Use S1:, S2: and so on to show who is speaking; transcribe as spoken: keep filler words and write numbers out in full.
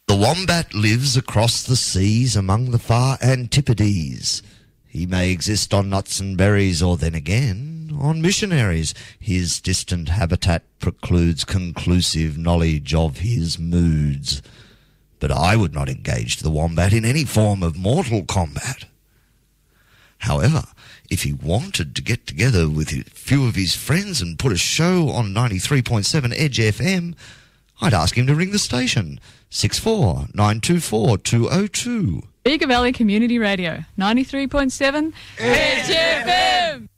S1: The wombat lives across the seas among the far antipodes. He may exist on nuts and berries, or then again on missionaries. His distant habitat precludes conclusive knowledge of his moods. But I would not engage the wombat in any form of mortal combat. However, if he wanted to get together with a few of his friends and put a show on ninety-three point seven Edge F M, I'd ask him to ring the station, six four nine two four two oh two.
S2: Beaker Valley Community Radio, ninety-three point seven Edge F M.